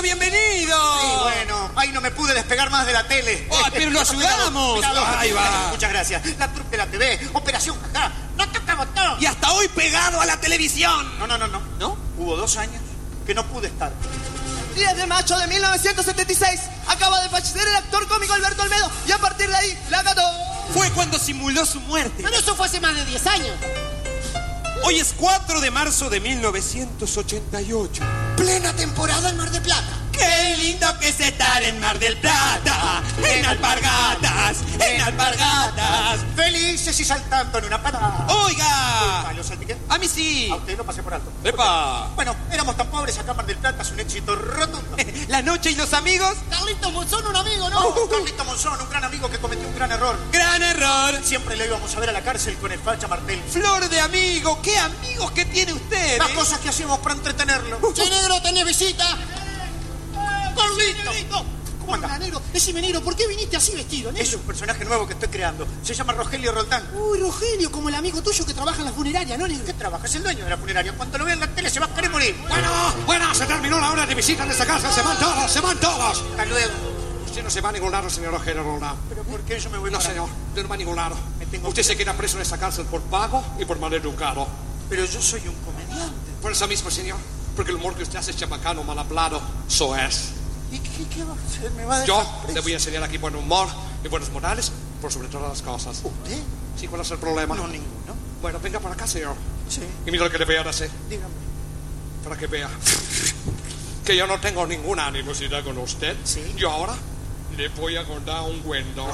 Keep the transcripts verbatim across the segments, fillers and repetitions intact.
bienvenido. Sí, bueno, ahí no me pude despegar más de la tele. Oh, pero lo ayudamos. Ahí va. Muchas gracias. La trupe de la T V, Operación Jajá, no toca botón. Y hasta hoy pegado a la televisión. No, no, no, no. ¿No? Hubo dos años que no pude estar. diez de mayo de mil novecientos setenta y seis, acaba de fallecer el actor cómico Alberto Olmedo y a partir de ahí la ganó. Fue cuando simuló su muerte. Pero eso fue hace más de diez años. Hoy es cuatro de marzo de mil novecientos ochenta y ocho. Plena temporada en Mar del Plata. Qué lindo que es estar en Mar del Plata, en Alpargatas, en Alpargatas. Felices y saltando en una parada. Oiga, ¿Lo saltiqué? a mí sí. A usted lo pasé por alto. ¡Epa! Bueno, éramos tan pobres acá en Mar del Plata, es un éxito rotundo. La noche y los amigos. Carlito Monzón, un amigo, ¿no? Oh, Carlito Monzón, un gran amigo que cometió un gran error. Gran error. Siempre le íbamos a ver a la cárcel con el facha Martel. Flor de amigo, qué amigos que tiene usted. Las ¿eh? cosas que hacíamos para entretenerlo. Che, negro, tenés visita. Carlito. ¿Cómo anda? Negro, decime, negro, ¿por qué viniste así vestido, negro? Es un personaje nuevo que estoy creando. Se llama Rogelio Roldán. Uy, Rogelio, como el amigo tuyo que trabaja en la funeraria, ¿no, negro? ¿Qué trabaja? Es el dueño de la funeraria. Cuando lo vea en la tele se va a querer morir. Bueno, bueno, se terminó la hora de visita en esta casa. Se van todos, se van todos. Hasta luego. Usted no se va a ningún lado, señor Rogelio Roldán. ¿Pero por qué yo me voy No, para... señor, usted no va a ningún lado. Me tengo Usted que- se queda preso en esta cárcel por pago y por mal educado. Pero yo soy un comediante. Por eso mismo, señor, porque el humor que usted hace es chabacano, mal hablado. Eso es. ¿Y qué, qué va a hacer? ¿Me va a dejar Yo preso? le voy a enseñar aquí buen humor y buenos modales por sobre todas las cosas. ¿Usted? ¿Sí? ¿Cuál es el problema? No, ninguno. Bueno, venga para acá, señor. Sí. Y mira lo que le voy a hacer. Dígame. Para que vea que yo no tengo ninguna animosidad con usted. Sí. Yo ahora le voy a contar un cuento.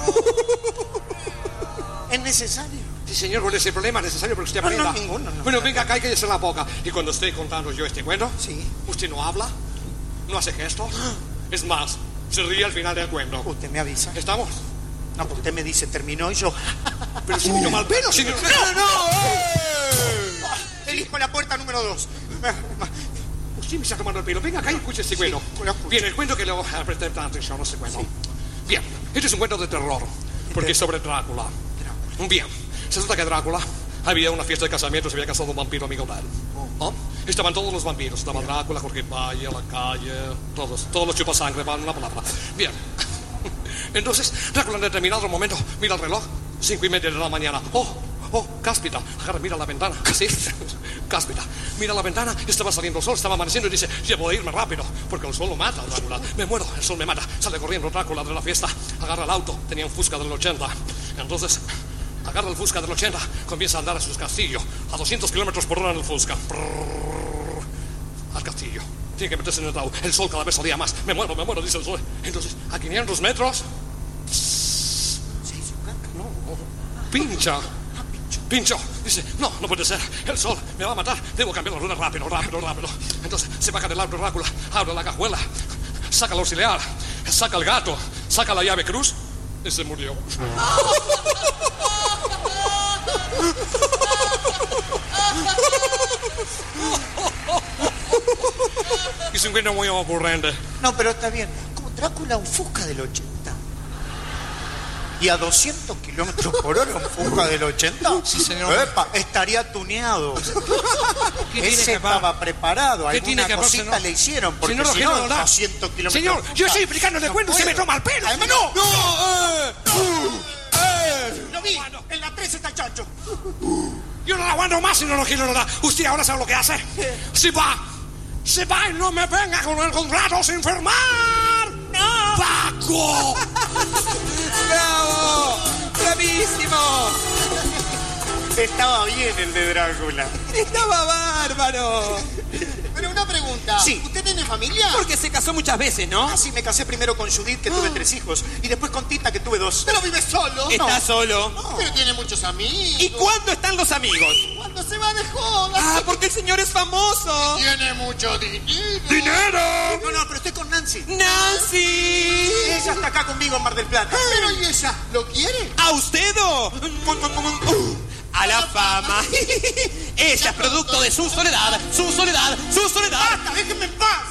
¿Es necesario? Sí, señor, con ese problema es necesario porque usted No, no, aprenda. ninguno, no. Bueno, venga acá y cállese la boca. Y cuando esté contando yo este cuento, Sí. usted no habla, no hace gestos. Es más, se ríe al final del cuento. Usted me avisa. ¿Estamos? No, porque usted me dice, terminó y yo... Pero si me dio mal pelo, señor. ¡No, no! Elijo la puerta número dos. Usted me está tomando el pelo. Venga acá y escuche este cuento. lo escucho. Bien, el cuento que le voy a prestar atención a este cuento. Bien, este es un cuento de terror, porque es sobre Drácula. Bien, resulta que Drácula había una fiesta de casamiento, se había casado un vampiro amigo de él. ¿Ah? Estaban todos los vampiros, estaba Drácula, Jorge Valle, La Calle, todos, todos los chupasangre, van una palabra. Bien, entonces Drácula en determinado momento mira el reloj, cinco y media de la mañana. Oh, oh, cáspita, agarra, mira la ventana, sí, cáspita, mira la ventana, estaba saliendo el sol, estaba amaneciendo y dice, debo de irme rápido, porque el sol lo mata, Drácula, me muero, el sol me mata. Sale corriendo Drácula de la fiesta, agarra el auto, tenía un Fusca del ochenta, entonces... agarra el Fusca del ochenta, comienza a andar a su castillo, a doscientos kilómetros por hora en el Fusca. Prrrr, al castillo. Tiene que meterse en el ataúd. El sol cada vez salía más. Me muero, me muero, dice el sol. Entonces, a quinientos metros... No, pincha. Pincho. Dice, no, no puede ser. El sol me va a matar. Debo cambiar la rueda rápido, rápido, rápido. Entonces, se baja del auto Drácula, abre la cajuela, saca el auxiliar, saca el gato, saca la llave cruz y se murió. Es un cuento muy ocurrente. No, pero está bien. Como Drácula, un Fusca del ochenta. ¿Y a doscientos kilómetros por hora un Fusca del ochenta? Sí, señor. Epa, estaría tuneado. ¿Qué tiene Ese que pasar? estaba preparado. ¿Qué tiene Alguna que pasar, cosita señor? le hicieron. Porque Señor si Rogelio no, Roldán. doscientos kilómetros Señor, por yo hora. estoy explicándole el cuento y se me toma el pelo. Además, ¡No! no. ¡Eh! Lo vi. En la tres está el chancho. Yo no la aguanto más, señor Rogelio Roldán. Usted ahora sabe lo que hace. Se va. Se va y no me venga con el contrato sin firmar. ¡No! ¡Paco! ¡Bravo! ¡Bravísimo! Estaba bien el de Drácula. Estaba bárbaro. Pero una pregunta. Sí. ¿Usted tiene familia? Porque se casó muchas veces, ¿no? Ah, sí, me casé primero con Judith, que tuve tres hijos, y después con Tita, que tuve dos. ¿Pero vive solo? Está No. solo. Pero tiene muchos amigos. ¿Y cuándo están los amigos? Cuando se va de joda. Ah, porque el señor es famoso. Tiene mucho dinero. ¡Dinero! No, no, pero estoy con Nancy. ¡Nancy! Ella está acá conmigo en Mar del Plata. Pero ¿y ella lo quiere? ¿A usted o? A la fama. Ella es producto de su soledad, su soledad, su soledad. ¡Basta! ¡Déjenme en paz!